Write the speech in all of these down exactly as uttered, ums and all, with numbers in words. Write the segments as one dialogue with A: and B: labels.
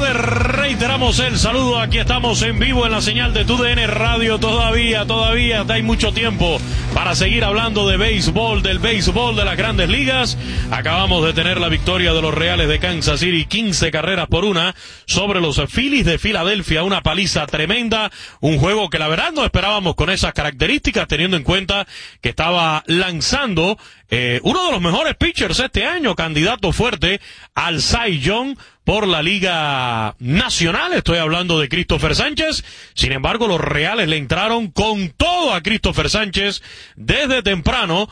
A: tardes, reiteramos el saludo, aquí estamos en vivo en la señal de T U D N Radio, todavía, todavía hay mucho tiempo para seguir hablando de béisbol, del béisbol de las grandes ligas. Acabamos de tener la victoria de los Reales de Kansas City, quince carreras por una, sobre los Phillies de Filadelfia, una paliza tremenda, un juego que la verdad no esperábamos con esas características, teniendo en cuenta que estaba lanzando eh, uno de los mejores pitchers este año, candidato fuerte al Cy Young por la Liga Nacional. Estoy hablando de Christopher Sánchez. Sin embargo, los Reales le entraron con todo a Christopher Sánchez desde temprano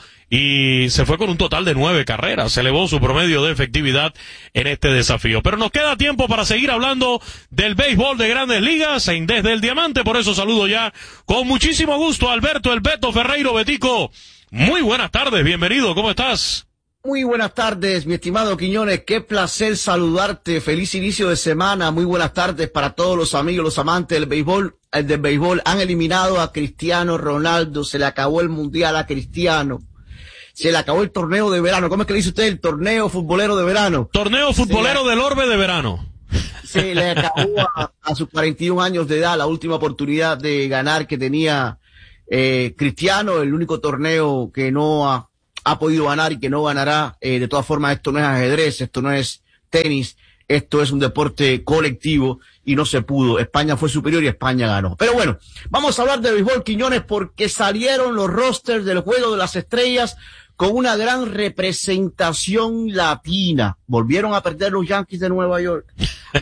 A: y se fue con un total de nueve carreras. Se elevó su promedio de efectividad en este desafío. Pero nos queda tiempo para seguir hablando del béisbol de Grandes Ligas en Desde el Diamante. Por eso saludo ya con muchísimo gusto a Alberto El Beto Ferreiro. Betico, muy buenas tardes, bienvenido, ¿cómo estás?
B: Muy buenas tardes, mi estimado Quiñones, qué placer saludarte, feliz inicio de semana, muy buenas tardes para todos los amigos, los amantes del béisbol, el del béisbol. Han eliminado a Cristiano Ronaldo, se le acabó el mundial a Cristiano, se le acabó el torneo de verano. ¿Cómo es que le dice usted? El torneo futbolero de verano.
A: Torneo futbolero le... del orbe de verano.
B: Se le acabó a, a sus cuarenta y un años de edad la última oportunidad de ganar que tenía eh, Cristiano, el único torneo que no ha ha podido ganar y que no ganará. Eh, de todas formas, esto no es ajedrez, esto no es tenis, esto es un deporte colectivo y no se pudo. España fue superior y España ganó. Pero bueno, vamos a hablar de béisbol, Quiñones, porque salieron los rosters del Juego de las Estrellas con una gran representación latina. Volvieron a perder los Yankees de Nueva York.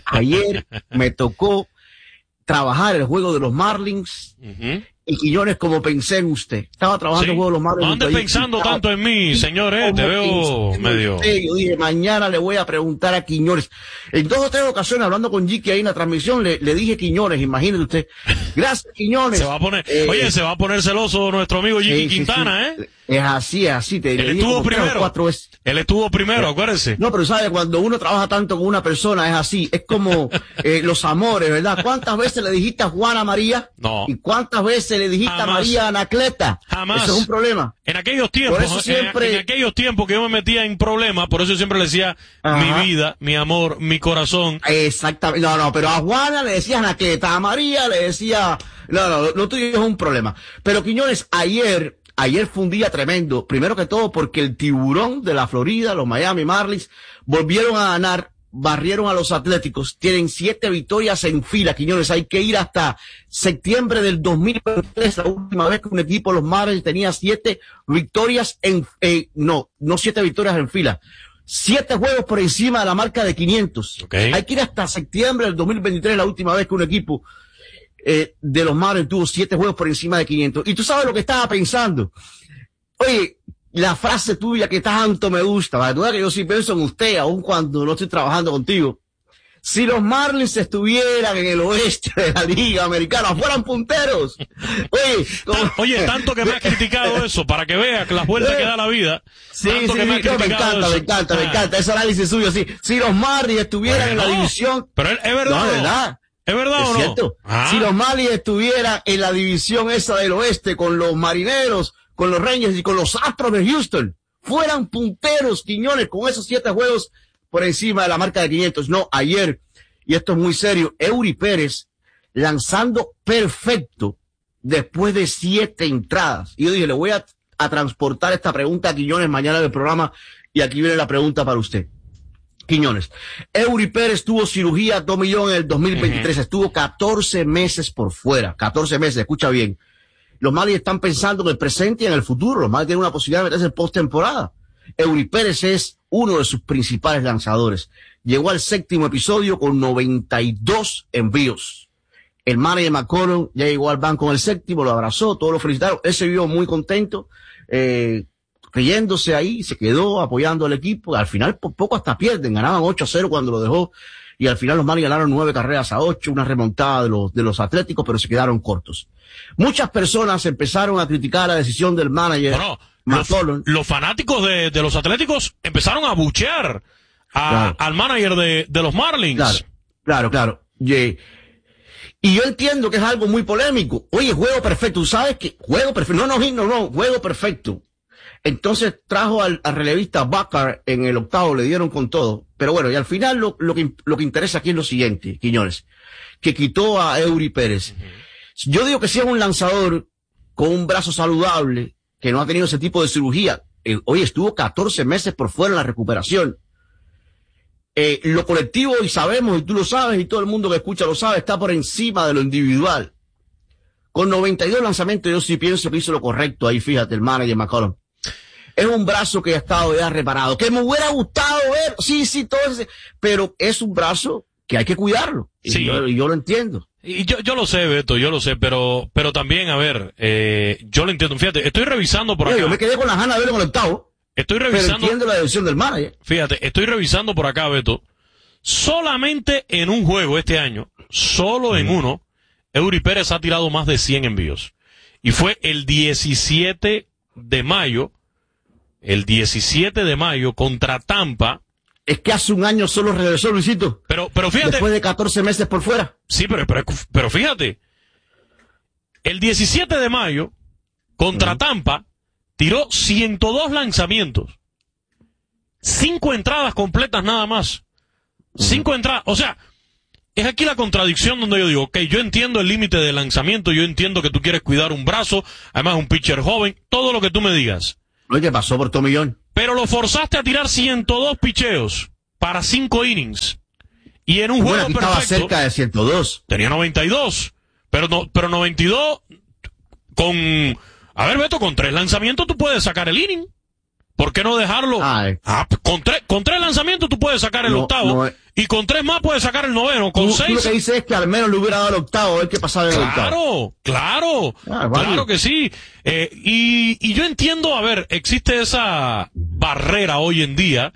B: Ayer me tocó trabajar el Juego de los Marlins. Uh-huh. Y Quiñones, como pensé en usted, estaba trabajando en sí. los Marlins.
A: No andes pensando estaba, tanto en mí, señor, eh, te veo medio.
B: Usted, yo dije, mañana le voy a preguntar a Quiñones. En dos o tres ocasiones, hablando con Jicky ahí en la transmisión, le, le dije Quiñones, imagínese usted. Gracias, Quiñones.
A: Se va a poner, eh, oye, se va a poner celoso nuestro amigo Jicky sí, Quintana, sí, sí.
B: ¿eh? Es así, es así. Te,
A: Él estuvo primero. Cuatro veces. Él estuvo primero, acuérdese.
B: No, pero sabe, cuando uno trabaja tanto con una persona, es así. Es como eh, los amores, ¿verdad? ¿Cuántas veces le dijiste a Juana María?
A: No.
B: ¿Y cuántas veces le dijiste Jamás. a María Anacleta?
A: Jamás.
B: Eso es un problema.
A: En aquellos tiempos,
B: por eso siempre...
A: en, en aquellos tiempos que yo me metía en problemas, por eso yo siempre le decía Ajá. mi vida, mi amor, mi corazón.
B: Exactamente. No, no, pero a Juana le decías Anacleta, a María le decía... No, no, lo tuyo es un problema. Pero Quiñones, ayer... Ayer fue un día tremendo, primero que todo porque el tiburón de la Florida, los Miami Marlins, volvieron a ganar, barrieron a los Atléticos, tienen siete victorias en fila, Quiñones. Hay que ir hasta septiembre del dos mil veintitrés, la última vez que un equipo, los Marlins, tenía siete victorias en, eh, no, no siete victorias en fila. Siete juegos por encima de la marca de quinientos.
A: Okay.
B: Hay que ir hasta septiembre del dos mil veintitrés, la última vez que un equipo Eh, de los Marlins tuvo siete juegos por encima de quinientos. Y tú sabes lo que estaba pensando. Oye, la frase tuya que tanto me gusta, la verdad que yo sí pienso en usted, aun cuando no estoy trabajando contigo. Si los Marlins estuvieran en el oeste de la Liga Americana, fueran punteros. Oye, como...
A: Oye, tanto que me has criticado eso, para que veas las vueltas que da la vida.
B: Sí, sí, sí, me, no, me encanta, eso. me encanta, ah. me encanta. Ese análisis suyo, sí. Si los Marlins estuvieran bueno, en la división.
A: Pero es verdad.
B: No, es verdad.
A: ¿Es verdad
B: ¿Es
A: o no?
B: Cierto.
A: Ah.
B: Si los Marlins estuvieran en la división esa del oeste con los Marineros, con los Rangers y con los Astros de Houston, fueran punteros, Quiñones, con esos siete juegos por encima de la marca de quinientos. No, ayer, y esto es muy serio, Eury Pérez lanzando perfecto después de siete entradas. Y yo dije, le voy a, a transportar esta pregunta a Quiñones mañana del programa, y aquí viene la pregunta para usted. Quiñones, Eury Pérez tuvo cirugía tomillón en el dos mil veintitrés, uh-huh. estuvo catorce meses por fuera, catorce meses, escucha bien. Los Marlins están pensando en el presente y en el futuro, los Marlins tienen una posibilidad de meterse en postemporada. Eury Pérez es uno de sus principales lanzadores. Llegó al séptimo episodio con noventa y dos envíos. El manager McCollum ya llegó al banco en el séptimo, lo abrazó, todos lo felicitaron, él se vio muy contento, eh, creyéndose ahí, se quedó apoyando al equipo. Al final por poco hasta pierden, ganaban ocho a cero cuando lo dejó, y al final los Marlins ganaron nueve carreras a ocho, una remontada de los, de los Atléticos, pero se quedaron cortos. Muchas personas empezaron a criticar la decisión del manager.
A: Bueno, los, los fanáticos de, de los Atléticos empezaron a abuchear a, claro. al manager de, de los Marlins.
B: Claro, claro, claro. Y, y yo entiendo que es algo muy polémico. Oye, juego perfecto, ¿sabes qué? Juego perfecto, no, no, no, no, juego perfecto. Entonces trajo al, al relevista Bacar en el octavo, le dieron con todo. Pero bueno, y al final lo, lo que, lo que interesa aquí es lo siguiente, Quiñones, que quitó a Eury Pérez. Uh-huh. Yo digo que si es un lanzador con un brazo saludable, que no ha tenido ese tipo de cirugía, eh, hoy estuvo catorce meses por fuera en la recuperación. Eh, lo colectivo, y sabemos, y tú lo sabes, y todo el mundo que escucha lo sabe, está por encima de lo individual. Con noventa y dos lanzamientos, yo sí pienso que hizo lo correcto ahí, fíjate, el manager McCollum. Es un brazo que ha estado ya reparado, que me hubiera gustado ver, sí, sí, todo ese, pero es un brazo que hay que cuidarlo.
A: Sí.
B: Y yo, yo lo entiendo.
A: Y yo, yo lo sé, Beto, yo lo sé, pero, pero también, a ver, eh, yo lo entiendo. Fíjate, estoy revisando por acá.
B: Yo me quedé con las ganas de verlo con el octavo.
A: Estoy revisando.
B: Pero entiendo la decisión del manager.
A: Fíjate, estoy revisando por acá, Beto. Solamente en un juego este año, solo en uno, Eury Pérez ha tirado más de cien envíos. Y fue el diecisiete de mayo, el diecisiete de mayo contra Tampa.
B: Es que hace un año solo regresó, Luisito.
A: Pero, pero fíjate.
B: Después de catorce meses por fuera.
A: Sí, pero, pero, pero fíjate. El diecisiete de mayo, contra uh-huh. Tampa, tiró ciento dos lanzamientos. Cinco entradas completas nada más. Uh-huh. Cinco entradas. O sea, es aquí la contradicción donde yo digo, ok, yo entiendo el límite de lanzamiento, yo entiendo que tú quieres cuidar un brazo, además un pitcher joven, todo lo que tú me digas.
B: Oye, pasó por Tomillón.
A: Pero lo forzaste a tirar ciento dos picheos para cinco innings. Y en un
B: bueno,
A: juego
B: aquí
A: perfecto.
B: Estaba cerca de ciento dos.
A: Tenía noventa y dos. Pero no, pero noventa y dos con, a ver, Beto, con tres lanzamientos tú puedes sacar el inning. ¿Por qué no dejarlo?
B: Ay.
A: Ah, con tres, con tres lanzamientos tú puedes sacar el
B: no,
A: octavo.
B: No,
A: y con tres más puedes sacar el noveno. Con
B: tú,
A: seis.
B: Tú lo que dices es que al menos le hubiera dado el octavo, a ver qué pasaba en el octavo.
A: Claro, claro. Ah, vale. Claro que sí. Eh, y, y yo entiendo, a ver, existe esa barrera hoy en día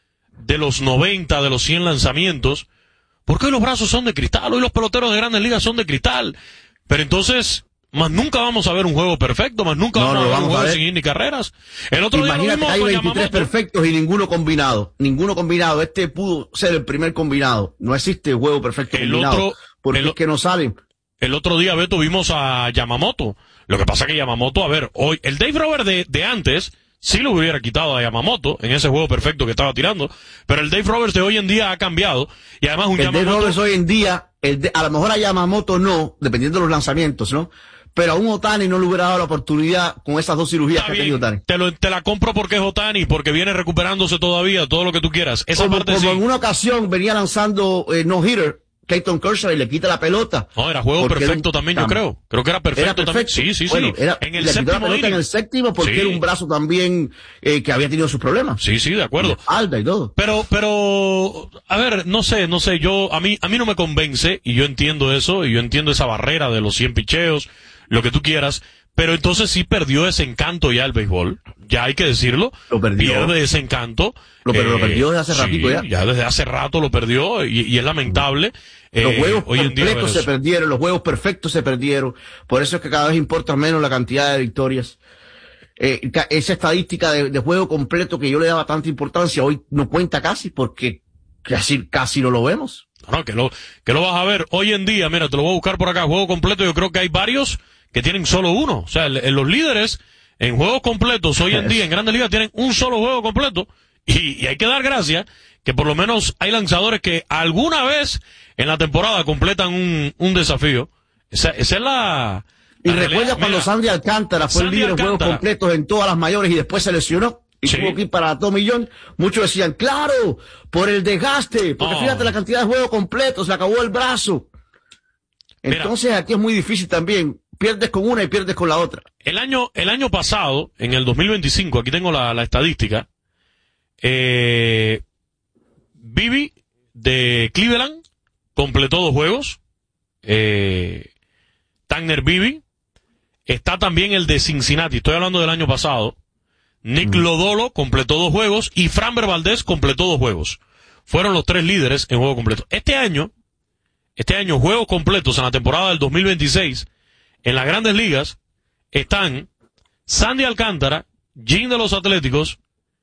A: de los noventa, de los cien lanzamientos, porque hoy los brazos son de cristal, hoy los peloteros de Grandes Ligas son de cristal. Pero entonces, más nunca vamos a ver un juego perfecto, más nunca
B: no,
A: vamos
B: no
A: a ver
B: vamos
A: un juego
B: ver.
A: sin hit ni carreras. El otro
B: Imagínate
A: día lo
B: que hay
A: con
B: veintitrés
A: Yamamoto.
B: perfectos y ninguno combinado. Ninguno combinado. Este pudo ser el primer combinado. No existe juego perfecto
A: el
B: combinado.
A: Otro,
B: porque
A: el,
B: es que no salen.
A: El otro día, Beto, vimos a Yamamoto. Lo que pasa que Yamamoto, a ver, hoy, el Dave Roberts de, de antes, sí lo hubiera quitado a Yamamoto en ese juego perfecto que estaba tirando, pero el Dave Roberts de hoy en día ha cambiado, y además un
B: el
A: Yamamoto...
B: Dave Roberts hoy en día, el de, a lo mejor a Yamamoto no, dependiendo de los lanzamientos, ¿no? Pero a un Ohtani no le hubiera dado la oportunidad con esas dos cirugías
A: Está
B: que
A: bien,
B: ha tenido Ohtani.
A: Te, lo, te la compro porque es Ohtani, porque viene recuperándose todavía, todo lo que tú quieras. Esa
B: como,
A: parte
B: como
A: sí.
B: en una ocasión venía lanzando eh, no-hitter, Clayton Kershaw, y le quita la pelota.
A: No, era juego perfecto un, también, yo creo. Creo que era perfecto,
B: era perfecto.
A: también. Sí, sí,
B: bueno,
A: sí.
B: Era,
A: en el
B: le
A: séptimo
B: quitó la pelota
A: inning.
B: en el séptimo porque
A: sí.
B: era un brazo también eh, que había tenido sus problemas.
A: Sí, sí, de acuerdo.
B: Alda y todo.
A: Pero, pero, a ver, no sé, no sé, yo, a mí, a mí no me convence, y yo entiendo eso, y yo entiendo esa barrera de los cien picheos, lo que tú quieras, pero entonces sí perdió ese encanto ya el béisbol, ya hay que decirlo.
B: Lo perdió.
A: Pierde ese encanto.
B: Lo, pero
A: eh,
B: lo perdió desde hace
A: sí,
B: ratito ya.
A: Ya desde hace rato lo perdió, y, y es lamentable.
B: Los
A: eh,
B: juegos
A: hoy en día
B: completos se
A: eso.
B: perdieron, los juegos perfectos se perdieron, por eso es que cada vez importa menos la cantidad de victorias. Eh, esa estadística de, de juego completo que yo le daba tanta importancia, hoy no cuenta casi, porque casi, casi no lo vemos.
A: No, que lo, que lo vas a ver hoy en día, mira, te lo voy a buscar por acá, juego completo, yo creo que hay varios que tienen solo uno, o sea, el, el, los líderes en juegos completos hoy en día en Grandes Ligas tienen un solo juego completo, y, y hay que dar gracias que por lo menos hay lanzadores que alguna vez en la temporada completan un, un desafío. Esa, esa es la...
B: Y recuerda cuando Mira, Sandy Alcántara fue Sandy el líder de juegos completos en todas las mayores y después se lesionó y sí. tuvo que ir para Tomillón. Muchos decían, claro, por el desgaste, porque oh. fíjate la cantidad de juegos completos, se acabó el brazo. Entonces Mira, aquí es muy difícil también. Pierdes con una y pierdes con la otra.
A: El año, el año pasado, en el dos mil veinticinco, aquí tengo la, la estadística, eh, Bibi de Cleveland completó dos juegos, eh, Tanner Bibi, está también el de Cincinnati, estoy hablando del año pasado, Nick mm. Lodolo completó dos juegos y Framber Valdez completó dos juegos. Fueron los tres líderes en juego completo. Este año, este año juegos completos en la temporada del dos mil veintiséis, en las Grandes Ligas, están Sandy Alcántara, Jim de los Atléticos,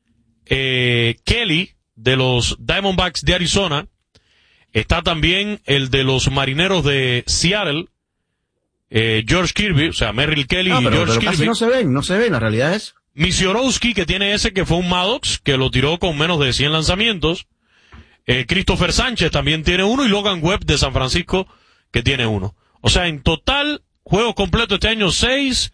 A: eh, Kelly de los Diamondbacks de Arizona, está también el de los Marineros de Seattle, eh, George Kirby, o sea, Merrill Kelly
B: no,
A: y
B: pero,
A: George
B: pero
A: Kirby.
B: Casi no se ven, no se ven, la realidad es.
A: Misiorowski, que tiene ese que fue un Maddox, que lo tiró con menos de cien lanzamientos. Eh, Christopher Sánchez también tiene uno y Logan Webb de San Francisco que tiene uno. O sea, en total, juegos completos este año, seis,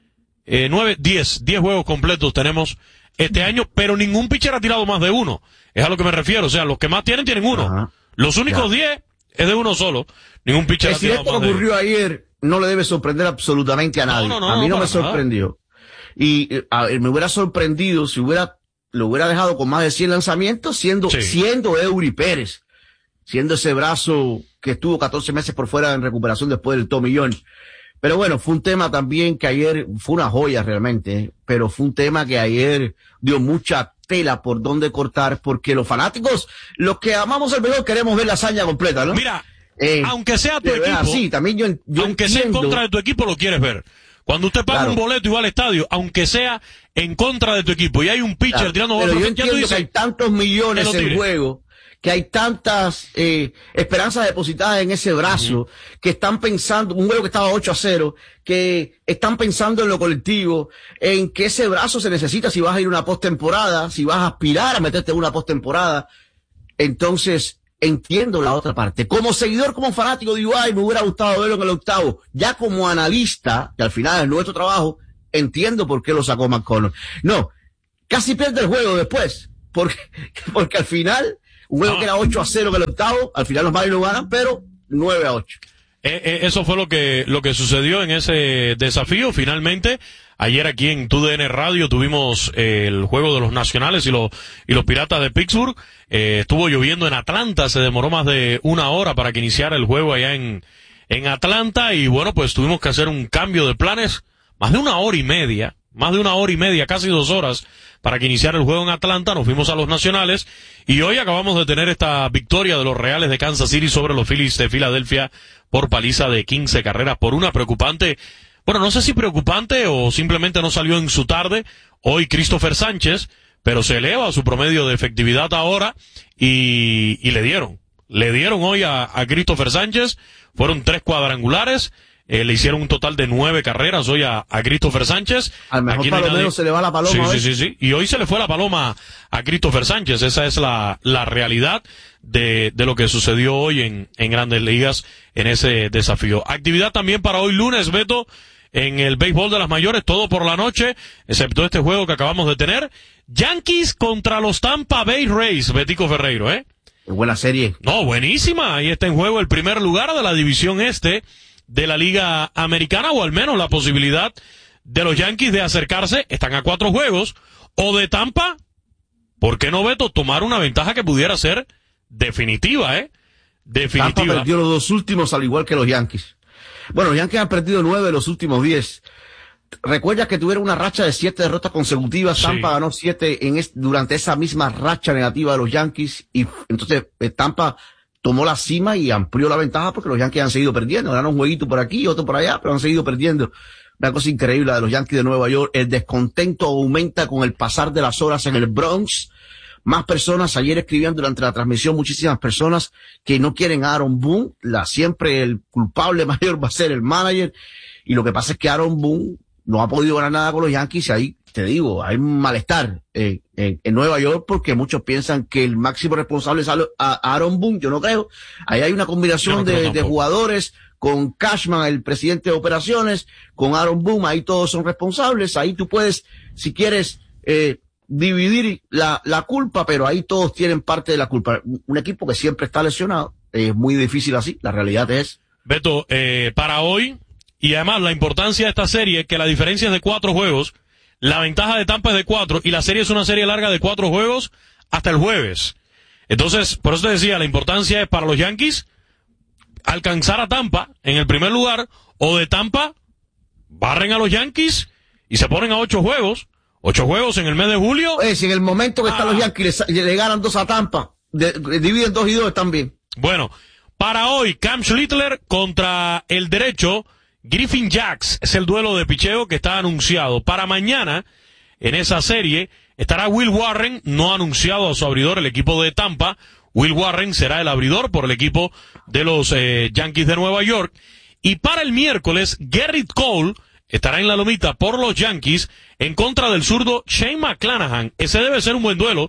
A: eh, nueve, diez, diez juegos completos tenemos este año, pero ningún pitcher ha tirado más de uno. Es a lo que me refiero. O sea, los que más tienen, tienen uno. Ajá. Los únicos ya. diez es de uno solo. Ningún pitcher ha tirado más de uno.
B: Si esto ocurrió ayer, no le debe sorprender absolutamente a nadie. No, no, no, a mí no, no me sorprendió. Nada. Y a ver, me hubiera sorprendido si hubiera, lo hubiera dejado con más de cien lanzamientos, siendo, sí. siendo Eury Pérez, siendo ese brazo que estuvo catorce meses por fuera en recuperación después del Tommy John. Pero bueno, fue un tema también que ayer fue una joya realmente, ¿eh? Pero fue un tema que ayer dio mucha tela por donde cortar, porque los fanáticos, los que amamos el béisbol, queremos ver la hazaña completa, ¿no?
A: Mira, eh, aunque sea tu equipo,
B: verdad, sí, también yo, yo
A: aunque
B: entiendo,
A: sea en contra de tu equipo, lo quieres ver. Cuando usted paga claro. un boleto y va al estadio, aunque sea en contra de tu equipo, y hay un pitcher claro. tirando
B: pero yo entiendo dices, que hay tantos millones en juego, que hay tantas eh, esperanzas depositadas en ese brazo, uh-huh. que están pensando, un juego que estaba ocho a cero, que están pensando en lo colectivo, en que ese brazo se necesita si vas a ir a una postemporada, si vas a aspirar a meterte en una postemporada. Entonces, entiendo la otra parte. Como seguidor, como fanático, digo, ay, me hubiera gustado verlo en el octavo. Ya como analista, que al final es nuestro trabajo, entiendo por qué lo sacó McConnell. No, casi pierde el juego después, porque, porque al final, un juego ah. que era ocho a cero en el octavo, al final los Marlins lo ganan, pero nueve a ocho.
A: Eh, eh, eso fue lo que, lo que sucedió en ese desafío. Finalmente, ayer aquí en T U D N Radio tuvimos eh, el juego de los Nacionales y los, y los Piratas de Pittsburgh. Eh, estuvo lloviendo en Atlanta, se demoró más de una hora para que iniciara el juego allá en, en Atlanta, y bueno, pues tuvimos que hacer un cambio de planes, más de una hora y media, más de una hora y media, casi dos horas, para que iniciara el juego en Atlanta. Nos fuimos a los Nacionales, y hoy acabamos de tener esta victoria de los Reales de Kansas City sobre los Phillies de Filadelfia por paliza de quince carreras por una. Preocupante, bueno, no sé si preocupante o simplemente no salió en su tarde hoy Christopher Sánchez, pero se eleva su promedio de efectividad ahora, y, y le dieron, le dieron hoy a, a Christopher Sánchez, fueron tres cuadrangulares, eh, le hicieron un total de nueve carreras hoy a, a Christopher Sánchez.
B: Al mejor palomero nadie... se le va la paloma.
A: Sí, sí, sí, sí, y hoy se le fue la paloma a Christopher Sánchez. Esa es la, la realidad de, de lo que sucedió hoy en, en Grandes Ligas en ese desafío. Actividad también para hoy lunes, Beto, en el béisbol de las mayores, todo por la noche, excepto este juego que acabamos de tener. Yankees contra los Tampa Bay Rays, Betico Ferreiro, ¿eh?
B: Buena serie.
A: No, buenísima. Ahí está en juego el primer lugar de la división este de la Liga Americana, o al menos la posibilidad de los Yankees de acercarse. Están a cuatro juegos. O de Tampa, ¿por qué no, Beto, tomar una ventaja que pudiera ser definitiva, eh? Definitiva.
B: Tampa perdió los dos últimos, al igual que los Yankees. Bueno, los Yankees han perdido nueve de los últimos diez. Recuerda que tuvieron una racha de siete derrotas consecutivas. Sí. Tampa ganó siete en es, durante esa misma racha negativa de los Yankees, y entonces eh, Tampa tomó la cima y amplió la ventaja porque los Yankees han seguido perdiendo. Ganaron un jueguito por aquí, otro por allá, pero han seguido perdiendo. Una cosa increíble de los Yankees de Nueva York. El descontento aumenta con el pasar de las horas en el Bronx. Más personas, ayer escribían durante la transmisión muchísimas personas que no quieren a Aaron Boone. La, siempre el culpable mayor va a ser el manager. Y lo que pasa es que Aaron Boone no ha podido ganar nada con los Yankees, y ahí, te digo, hay un malestar eh, en, en Nueva York, porque muchos piensan que el máximo responsable es a, a Aaron Boone. Yo no creo. Ahí hay una combinación no de, de jugadores, con Cashman, el presidente de operaciones, con Aaron Boone, ahí todos son responsables. Ahí tú puedes, si quieres, eh, dividir la, la culpa, pero ahí todos tienen parte de la culpa. Un equipo que siempre está lesionado, es eh, muy difícil así, la realidad es.
A: Beto, eh, para hoy, y además la importancia de esta serie, que la diferencia es de cuatro juegos, la ventaja de Tampa es de cuatro, y la serie es una serie larga de cuatro juegos hasta el jueves. Entonces, por eso te decía, la importancia es para los Yankees alcanzar a Tampa en el primer lugar, o de Tampa barren a los Yankees y se ponen a ocho juegos, ocho juegos en el mes de julio.
B: Pues si en el momento que ah. están los Yankees le, le ganan dos a Tampa, de, de, dividen dos y dos, están bien.
A: Bueno, para hoy, Cam Schlittler contra el derecho Griffin Jax, es el duelo de picheo que está anunciado. Para mañana, en esa serie, estará Will Warren, no ha anunciado a su abridor el equipo de Tampa. Will Warren será el abridor por el equipo de los eh, Yankees de Nueva York. Y para el miércoles, Gerrit Cole estará en la lomita por los Yankees en contra del zurdo Shane McClanahan. Ese debe ser un buen duelo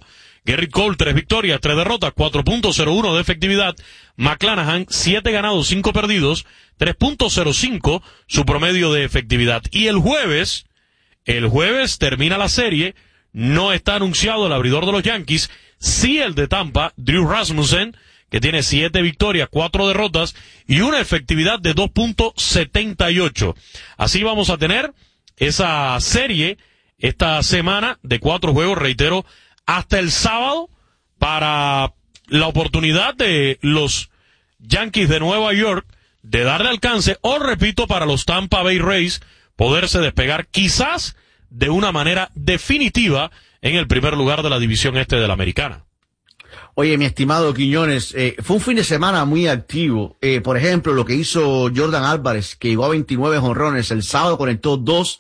A: Gerrit Cole, tres victorias, tres derrotas, cuatro punto cero uno de efectividad. McClanahan, siete ganados, cinco perdidos, tres punto cero cinco su promedio de efectividad. Y el jueves, el jueves termina la serie, no está anunciado el abridor de los Yankees, sí el de Tampa, Drew Rasmussen, que tiene siete victorias, cuatro derrotas y una efectividad de dos punto setenta y ocho. Así vamos a tener esa serie esta semana de cuatro juegos, reitero, hasta el sábado para la oportunidad de los Yankees de Nueva York de darle alcance, o repito, para los Tampa Bay Rays poderse despegar quizás de una manera definitiva en el primer lugar de la división este de la Americana.
B: Oye, mi estimado Quiñones, eh, fue un fin de semana muy activo. Eh, por ejemplo, lo que hizo Jordan Álvarez, que llegó a veintinueve jonrones, el sábado conectó dos,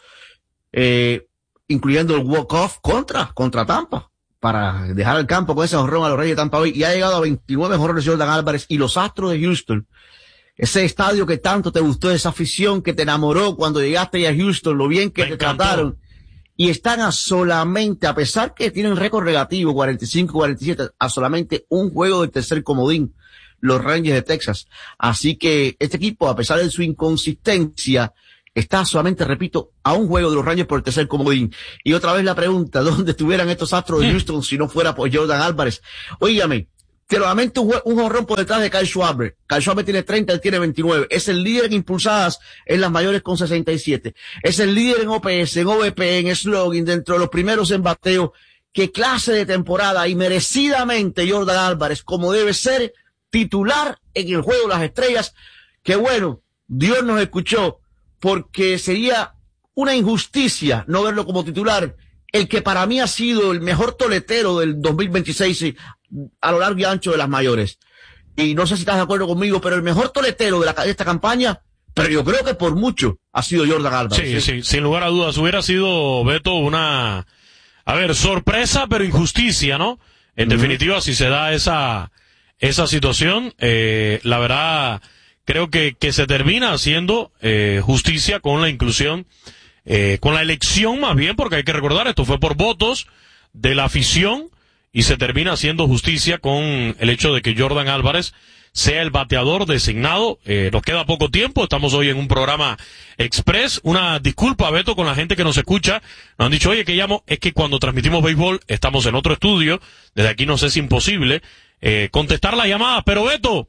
B: eh, incluyendo el walk-off contra, contra Tampa, para dejar el campo con ese jonrón a los Reyes de Tampa Bay, y ha llegado a veintinueve jonrones Jordan Álvarez, y los Astros de Houston, ese estadio que tanto te gustó, esa afición que te enamoró cuando llegaste a Houston, lo bien que
A: Me
B: te
A: encantó.
B: trataron. Y están a solamente, a pesar que tienen récord negativo, cuarenta y cinco cuarenta y siete, a solamente un juego del tercer comodín, los Rangers de Texas. Así que este equipo, a pesar de su inconsistencia, está solamente, repito, a un juego de los Rangers por el tercer comodín. Y otra vez la pregunta, ¿dónde estuvieran estos Astros de Houston si no fuera por Jordan Álvarez? Óigame, solamente un, un jonrón por detrás de Kyle Schwarber. Kyle Schwarber tiene treinta, él tiene veintinueve. Es el líder en impulsadas en las mayores con sesenta y siete. Es el líder en O P S, en O V P, en slugging, dentro de los primeros en bateo. Qué clase de temporada, y merecidamente Jordan Álvarez, como debe ser, titular en el Juego de las Estrellas. Que bueno, Dios nos escuchó, porque sería una injusticia no verlo como titular. El que para mí ha sido el mejor toletero del dos mil veintiséis a lo largo y ancho de las mayores. Y no sé si estás de acuerdo conmigo, pero el mejor toletero de, la, de esta campaña, pero yo creo que por mucho, ha sido Jordan Álvarez.
A: Sí, sí, sin lugar a dudas, hubiera sido, Beto, una, a ver, sorpresa, pero injusticia, ¿no? En uh-huh. definitiva, si se da esa, esa situación, eh, la verdad, creo que, que se termina haciendo, eh, justicia con la inclusión, eh, con la elección más bien, porque hay que recordar, esto fue por votos de la afición, y se termina haciendo justicia con el hecho de que Jordan Álvarez sea el bateador designado. Eh, nos queda poco tiempo, estamos hoy en un programa express. Una disculpa, Beto, con la gente que nos escucha. Nos han dicho, oye, que llamo, es que cuando transmitimos béisbol estamos en otro estudio, desde aquí nos es imposible eh, contestar las llamadas, pero Beto,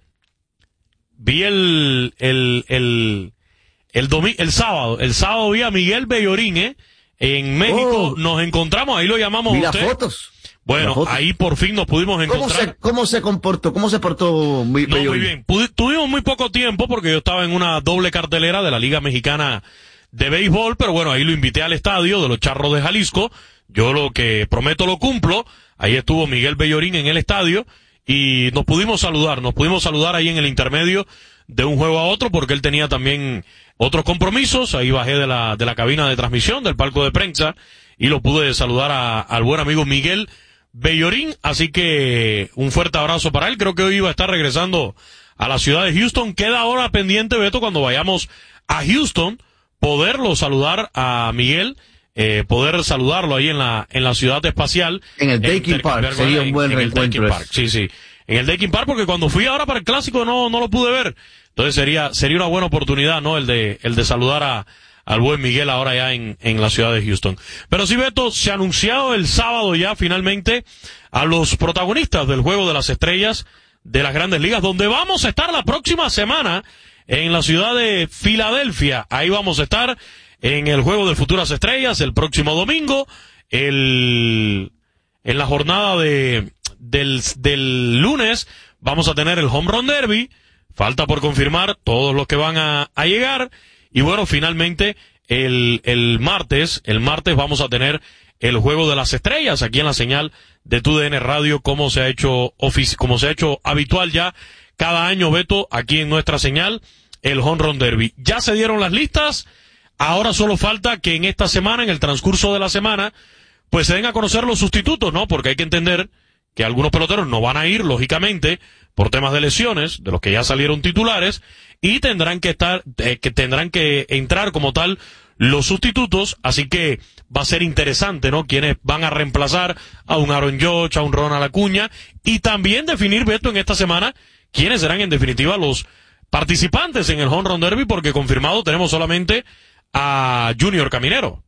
A: vi el, el, el, el, domi- el sábado, el sábado vi a Miguel Bellorín, eh, en México,
B: oh,
A: nos encontramos, ahí lo llamamos
B: mira
A: a usted.
B: fotos.
A: Bueno, ahí por fin nos pudimos encontrar.
B: ¿Cómo se, cómo se comportó? ¿Cómo se portó muy,
A: no, muy bien? Pudi- tuvimos muy poco tiempo porque yo estaba en una doble cartelera de la Liga Mexicana de Béisbol, pero bueno, ahí lo invité al estadio de los Charros de Jalisco. Yo lo que prometo lo cumplo. Ahí estuvo Miguel Bellorín en el estadio y nos pudimos saludar, nos pudimos saludar ahí en el intermedio de un juego a otro porque él tenía también otros compromisos. Ahí bajé de la, de la cabina de transmisión, del palco de prensa, y lo pude saludar a, al buen amigo Miguel Bellorín, así que un fuerte abrazo para él. Creo que hoy iba a estar regresando a la ciudad de Houston. Queda ahora pendiente, Beto, cuando vayamos a Houston, poderlo saludar a Miguel, eh, poder saludarlo ahí en la en la ciudad espacial.
B: En el Dakin Park, sería un buen reencuentro.
A: Sí, sí, en el Dakin Park, porque cuando fui ahora para el Clásico no no lo pude ver. Entonces sería sería una buena oportunidad, ¿no? El de el de saludar a al buen Miguel ahora ya en, en la ciudad de Houston. Pero sí, Beto, se ha anunciado el sábado ya finalmente a los protagonistas del Juego de las Estrellas de las Grandes Ligas, donde vamos a estar la próxima semana en la ciudad de Filadelfia. Ahí vamos a estar en el Juego de Futuras Estrellas el próximo domingo, el, en la jornada de, del, del lunes vamos a tener el Home Run Derby. Falta por confirmar todos los que van a, a llegar. Y bueno, finalmente, el, el martes, el martes vamos a tener el Juego de las Estrellas aquí en la señal de T U D N Radio, como se ha hecho ofici- como se ha hecho habitual ya cada año, Beto, aquí en nuestra señal, el Home Run Derby. Ya se dieron las listas, ahora solo falta que en esta semana, en el transcurso de la semana, pues se den a conocer los sustitutos, ¿no? Porque hay que entender que algunos peloteros no van a ir, lógicamente, por temas de lesiones, de los que ya salieron titulares, y tendrán que estar, eh, que tendrán que entrar como tal los sustitutos, así que va a ser interesante, ¿no? Quienes van a reemplazar a un Aaron Judge, a un Ronald Acuña, y también definir, Beto, en esta semana, quiénes serán en definitiva los participantes en el Home Run Derby, porque confirmado tenemos solamente a Junior Caminero.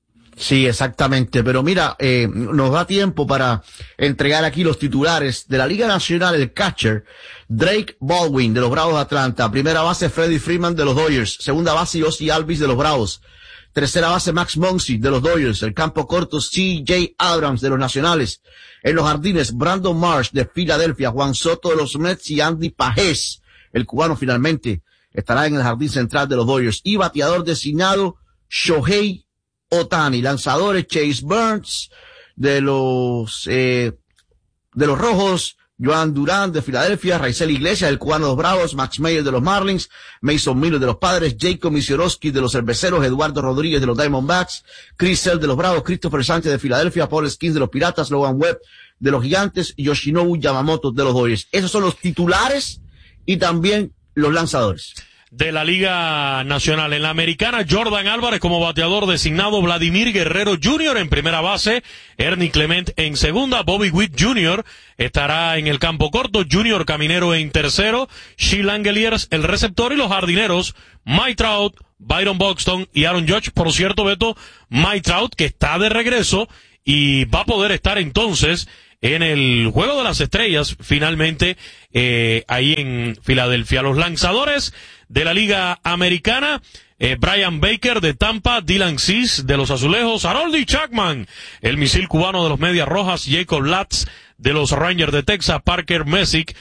B: Sí, exactamente, pero mira, eh, nos da tiempo para entregar aquí los titulares de la Liga Nacional. El catcher, Drake Baldwin, de los Bravos de Atlanta. Primera base, Freddie Freeman, de los Dodgers. Segunda base, Ozzie Albies, de los Bravos. Tercera base, Max Muncy, de los Dodgers. El campo corto, C J Abrams, de los Nacionales. En los jardines, Brandon Marsh, de Filadelfia. Juan Soto, de los Mets, y Andy Pajés, el cubano, finalmente estará en el jardín central de los Dodgers. Y bateador designado, Shohei Ohtani. Lanzadores, Chase Burns, de los, eh, de los Rojos, Joan Durán, de Filadelfia, Raisel Iglesias, el cubano de los Bravos, Max Meyer, de los Marlins, Mason Miller, de los Padres, Jacob Misiorowski, de los Cerveceros, Eduardo Rodríguez, de los Diamondbacks, Chris Sale, de los Bravos, Christopher Sánchez, de Filadelfia, Paul Skeens, de los Piratas, Logan Webb, de los Gigantes, y Yoshinobu Yamamoto, de los Dodgers. Esos son los titulares y también los lanzadores
A: de la Liga Nacional. En la Americana, Jordan Álvarez como bateador designado, Vladimir Guerrero junior en primera base, Ernie Clement en segunda, Bobby Witt junior estará en el campo corto, Junior Caminero en tercero, Shea Langeliers el receptor, y los jardineros, Mike Trout, Byron Buxton y Aaron Judge. Por cierto, Beto, Mike Trout, que está de regreso y va a poder estar entonces en el Juego de las Estrellas, finalmente, eh, ahí en Filadelfia. Los lanzadores de la Liga Americana, eh, Brian Baker de Tampa, Dylan Cease de los Azulejos, Harold Chapman, el misil cubano de los Medias Rojas, Jacob Latz de los Rangers de Texas, Parker Messick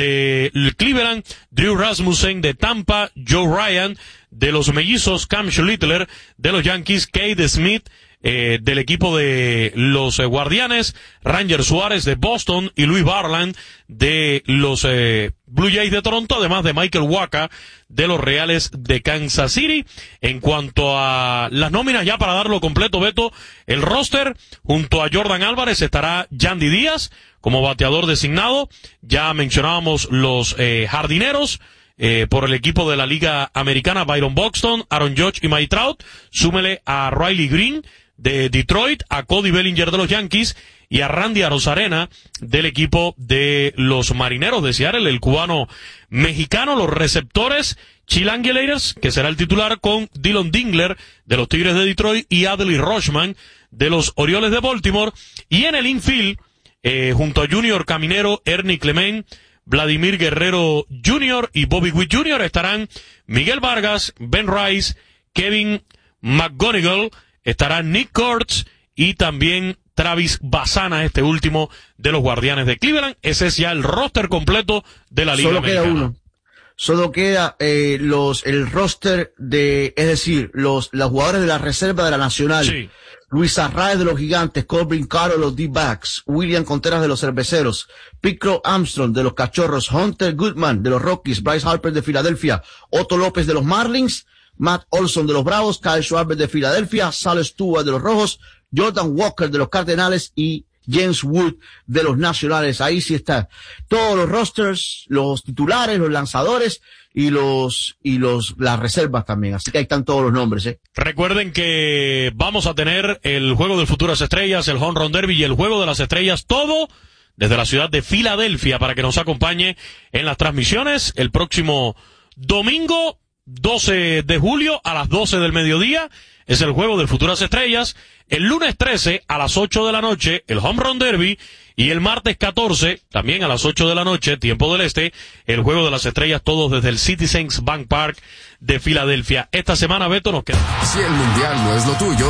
A: de Cleveland, Drew Rasmussen de Tampa, Joe Ryan de los Mellizos, Cam Schlittler de los Yankees, Cade Smith Eh, del equipo de los eh, Guardianes, Ranger Suárez de Boston y Luis Barland de los eh, Blue Jays de Toronto, además de Michael Wacha de los Reales de Kansas City. En cuanto a las nóminas, ya para darlo completo, Beto, el roster, junto a Jordan Álvarez estará Yandy Díaz como bateador designado. Ya mencionábamos los eh, jardineros, Eh, por el equipo de la Liga Americana, Byron Buxton, Aaron Judge y Mike Trout. Súmele a Riley Green de Detroit, a Cody Bellinger de los Yankees y a Randy Arozarena del equipo de los Marineros de Seattle, el cubano mexicano. Los receptores, Shea Langeliers, que será el titular, con Dylan Dingler de los Tigres de Detroit y Adley Rutschman de los Orioles de Baltimore. Y en el infield, eh, junto a Junior Caminero, Ernie Clement, Vladimir Guerrero junior y Bobby Witt junior estarán Miguel Vargas, Ben Rice, Kevin McGonigal, estará Nick Kurtz y también Travis Bassana, este último de los Guardianes de Cleveland. Ese es ya el roster completo de la Liga
B: Solo
A: Americana.
B: Queda uno. Solo queda eh, los el roster de, es decir, los los jugadores de la reserva de la Nacional.
A: Sí.
B: Luis Arraez de los Gigantes, Corbin Carroll de los D-Backs, William Contreras de los Cerveceros, Pico Armstrong de los Cachorros, Hunter Goodman de los Rockies, Bryce Harper de Filadelfia, Otto López de los Marlins, Matt Olson de los Bravos, Kyle Schwarber de Filadelfia, Sal Stewart de los Rojos, Jordan Walker de los Cardenales y James Wood de los Nacionales. Ahí sí está. Todos los rosters, los titulares, los lanzadores y los, y los, las reservas también. Así que ahí están todos los nombres, eh.
A: Recuerden que vamos a tener el Juego de Futuras Estrellas, el Home Run Derby y el Juego de las Estrellas, todo desde la ciudad de Filadelfia, para que nos acompañe en las transmisiones el próximo domingo doce de julio a las doce del mediodía. Es el Juego de Futuras Estrellas. El lunes trece a las ocho de la noche, el Home Run Derby. Y el martes catorce, también a las ocho de la noche, tiempo del este, el Juego de las Estrellas, todos desde el Citizens Bank Park de Filadelfia. Esta semana, Beto, nos queda.
C: Si el mundial no es lo tuyo,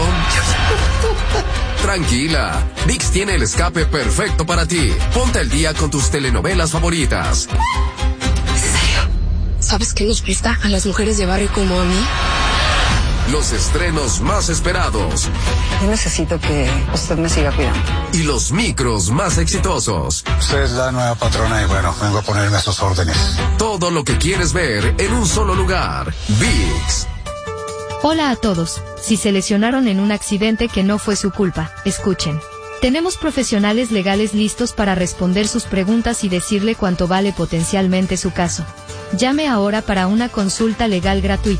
C: tranquila. ViX tiene el escape perfecto para ti. Ponte al día con tus telenovelas favoritas.
D: ¿En serio? ¿Sabes qué nos gusta a las mujeres de barrio como a mí?
C: Los estrenos más esperados.
E: Yo necesito que usted me siga cuidando.
C: Y los micros más exitosos.
F: Usted es la nueva patrona y bueno, vengo a ponerme a sus órdenes.
C: Todo lo que quieres ver en un solo lugar. ViX.
G: Hola a todos. Si se lesionaron en un accidente que no fue su culpa, escuchen. Tenemos profesionales legales listos para responder sus preguntas y decirle cuánto vale potencialmente su caso. Llame ahora para una consulta legal gratuita.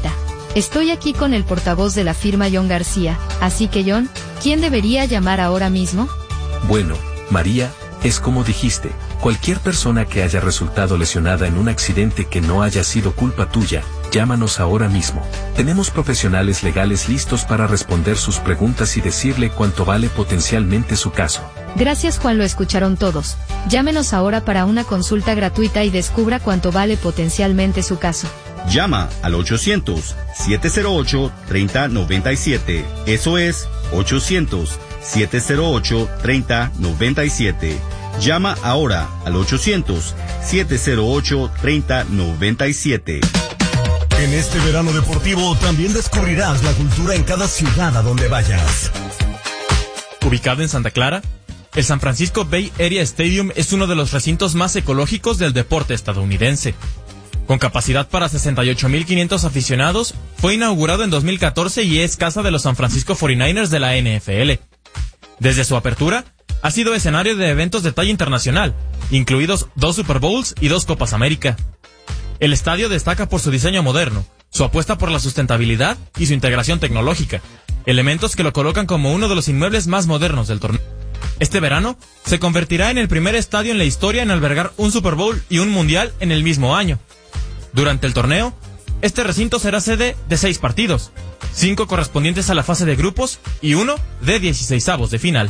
G: Estoy aquí con el portavoz de la firma John García, así que John, ¿quién debería llamar ahora mismo?
H: Bueno, María, es como dijiste, cualquier persona que haya resultado lesionada en un accidente que no haya sido culpa tuya, llámanos ahora mismo. Tenemos profesionales legales listos para responder sus preguntas y decirle cuánto vale potencialmente su caso.
G: Gracias Juan, lo escucharon todos. Llámenos ahora para una consulta gratuita y descubra cuánto vale potencialmente su caso.
I: Llama al ochocientos, siete cero ocho, tres cero nueve siete. Eso es ochocientos, siete cero ocho, tres cero nueve siete. Llama ahora al ochocientos, siete cero ocho, tres cero nueve siete.
J: En este verano deportivo también descubrirás la cultura en cada ciudad a donde vayas.
K: Ubicado en Santa Clara, el San Francisco Bay Area Stadium es uno de los recintos más ecológicos del deporte estadounidense. Con capacidad para sesenta y ocho mil quinientos aficionados, fue inaugurado en dos mil catorce y es casa de los San Francisco cuarenta y nueve ers de la N F L. Desde su apertura, ha sido escenario de eventos de talla internacional, incluidos dos Super Bowls y dos Copas América. El estadio destaca por su diseño moderno, su apuesta por la sustentabilidad y su integración tecnológica, elementos que lo colocan como uno de los inmuebles más modernos del torneo. Este verano, se convertirá en el primer estadio en la historia en albergar un Super Bowl y un Mundial en el mismo año. Durante el torneo, este recinto será sede de seis partidos, cinco correspondientes a la fase de grupos y uno de dieciseisavos de final.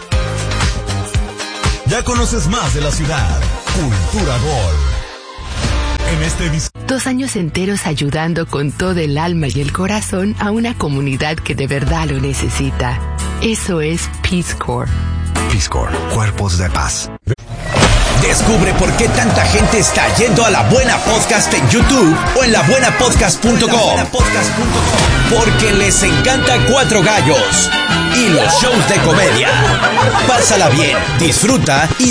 J: Ya conoces más de la ciudad. Cultura Gol. En este vis-
L: Dos años enteros ayudando con todo el alma y el corazón a una comunidad que de verdad lo necesita. Eso es Peace Corps.
M: Peace Corps, Cuerpos de Paz.
N: Descubre por qué tanta gente está yendo a La Buena Podcast en YouTube o en la buena podcast punto com. Porque les encanta Cuatro Gallos y los shows de comedia. Pásala bien, disfruta y